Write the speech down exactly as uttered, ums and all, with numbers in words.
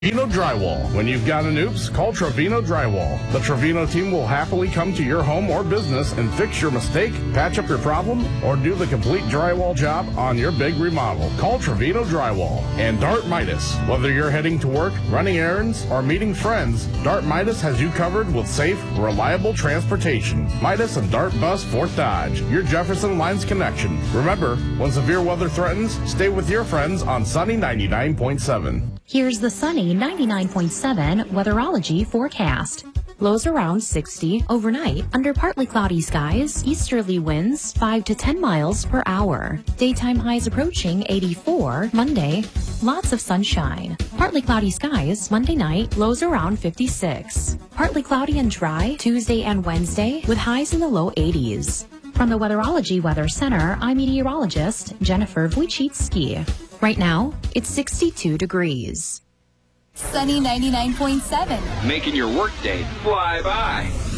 Trevino Drywall. When you've got an oops, call Trevino Drywall. The Trevino team will happily come to your home or business and fix your mistake, patch up your problem, or do the complete drywall job on your big remodel. Call Trevino Drywall. And Dart Midas. Whether you're heading to work, running errands, or meeting friends, Dart Midas has you covered with safe, reliable transportation. Midas and Dart Bus Fort Dodge, your Jefferson Lines connection. Remember, when severe weather threatens, stay with your friends on Sunny ninety-nine point seven. Here's the Sunny ninety-nine point seven Weatherology forecast. Lows around sixty, overnight under partly cloudy skies, easterly winds five to ten miles per hour. Daytime highs approaching eighty-four, Monday, lots of sunshine. Partly cloudy skies, Monday night, lows around fifty-six. Partly cloudy and dry, Tuesday and Wednesday, with highs in the low eighties. From the Weatherology Weather Center, I'm meteorologist Jennifer Wojcicki. Right now, it's sixty-two degrees. Sunny ninety-nine point seven. Making your workday fly by.